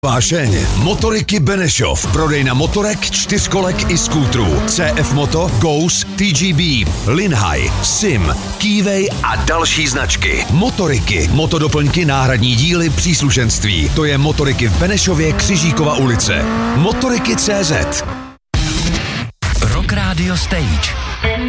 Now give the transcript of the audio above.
Vášeň. Motoriky Benešov. Prodejna motorek, čtyřkolek i skútrů. CF Moto, Ghost, TGB, Linhai, Sim, Keyway a další značky. Motoriky, motodoplňky, náhradní díly, příslušenství. To je Motoriky v Benešově, Křižíkova ulice. Motoriky.cz. Rock Radio Stage.